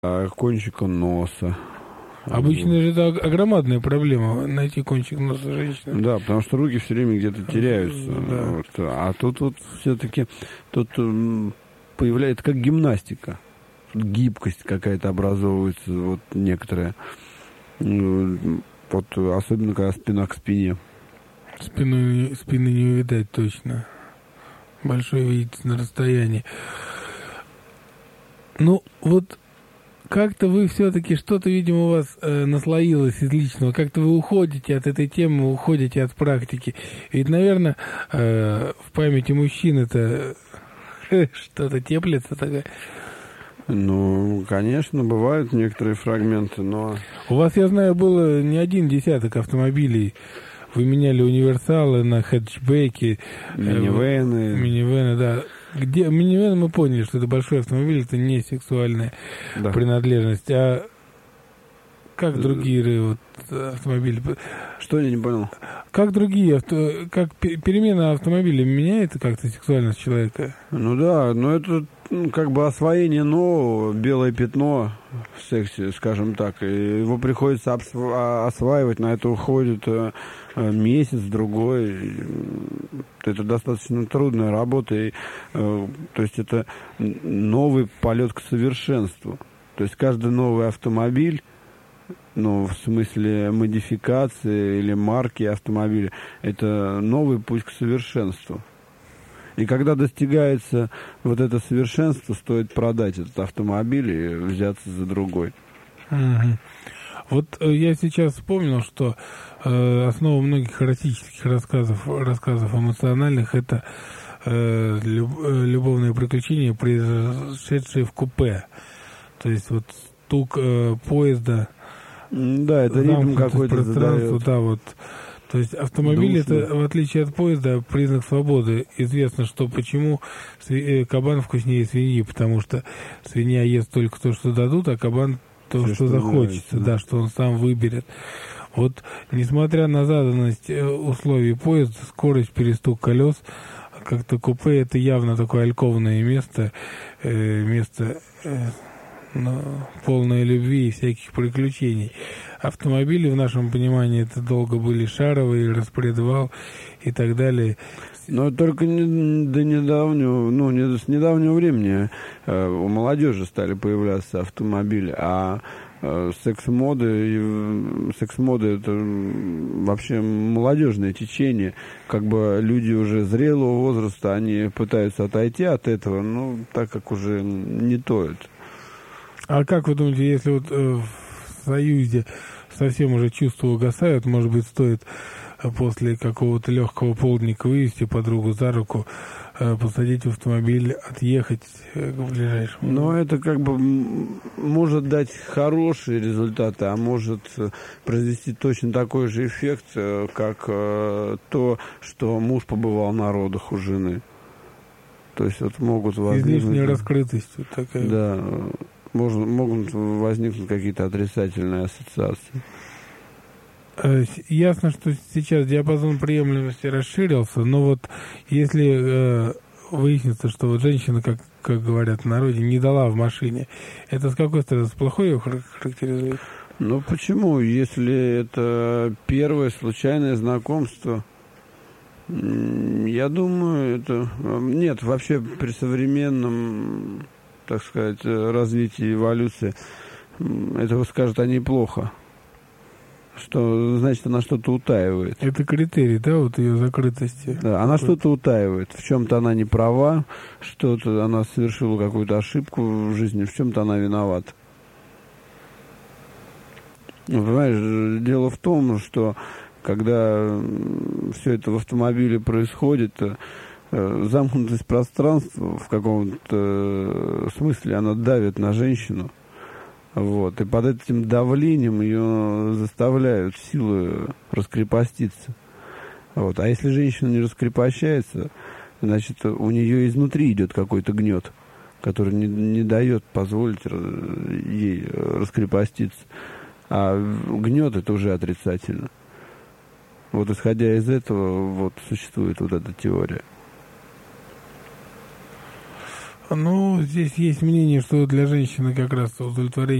кончика носа. Обычно же это громадная проблема, найти кончик носа женщины. Да, потому что руки все время где-то теряются. Да. Вот. А тут вот все-таки появляется как гимнастика. Гибкость какая-то образовывается, вот некоторая. Вот особенно когда спина к спине. Спины не увидать точно. Большой видится на расстоянии. Ну, вот как-то вы все-таки, что-то, видимо, у вас наслоилось из личного. Как-то вы уходите от этой темы, уходите от практики. Ведь, наверное, в памяти мужчин это что-то теплится такое. Ну, конечно, бывают некоторые фрагменты, но... У вас, я знаю, было не один десяток автомобилей. Вы меняли универсалы на хэтчбеки. Минивены, да. Где минивэн, мы поняли, что это большой автомобиль, это не сексуальная принадлежность. А как другие вот автомобили? Что, я не понял? Как другие как перемена автомобиля меняет как-то сексуальность человека? Ну да, но это как бы освоение нового, белое пятно в сексе, скажем так. И его приходится осваивать, на это уходит месяц-другой. Это достаточно трудная работа. И, то есть это новый полет к совершенству. То есть каждый новый автомобиль, ну, в смысле модификации или марки автомобиля, это новый путь к совершенству. И когда достигается вот это совершенство, стоит продать этот автомобиль и взяться за другой. Угу. Вот я сейчас вспомнил, что основа многих эротических рассказов эмоциональных — это любовные приключения, произошедшие в купе. То есть вот стук поезда, да, это ритм какой-то задает. Да, вот. То есть автомобиль — это, в отличие от поезда, признак свободы. Известно, что почему кабан вкуснее свиньи, потому что свинья ест только то, что дадут, а кабан то, что захочется, да, что он сам выберет. Вот, несмотря на заданность условий поезда, скорость, перестук колес, как-то купе — это явно такое альковное место, полное любви и всяких приключений. Автомобили, в нашем понимании, это долго были шаровые, распредвал и так далее. Но только до недавнего, не с недавнего времени у молодежи стали появляться автомобили, а секс-мода это вообще молодежное течение. Как бы люди уже зрелого возраста, они пытаются отойти от этого, так как уже не то это. А как вы думаете, если вот в Союзе совсем уже чувства угасают, может быть, стоит после какого-то легкого полдника вывести подругу за руку, посадить в автомобиль, отъехать к ближайшему? Но это как бы может дать хорошие результаты, а может произвести точно такой же эффект, как то, что муж побывал на родах у жены. То есть вот могут возникнуть... Излишняя раскрытость вот такая. Да, могут возникнуть какие-то отрицательные ассоциации. Ясно, что сейчас диапазон приемлемости расширился, но вот если выяснится, что вот женщина, как говорят в народе, не дала в машине, это с какой стороны, с плохой ее характеризует? Ну почему? Если это первое случайное знакомство, я думаю, это... Нет, вообще при современном, так сказать, развитии эволюции, это скажет о ней плохо. Что, значит, она что-то утаивает. Это критерий, да, вот ее закрытости? Да, она что-то утаивает. В чем-то она не права, что-то она совершила какую-то ошибку в жизни, в чем-то она виновата. Понимаешь, дело в том, что когда все это в автомобиле происходит, замкнутость пространства в каком-то смысле, она давит на женщину. Вот, и под этим давлением ее заставляют силой раскрепоститься. Вот. А если женщина не раскрепощается, значит, у нее изнутри идет какой-то гнет, который не дает позволить ей раскрепоститься. А гнет — это уже отрицательно. Вот исходя из этого, вот существует вот эта теория. Ну, здесь есть мнение, что для женщины как раз удовлетворение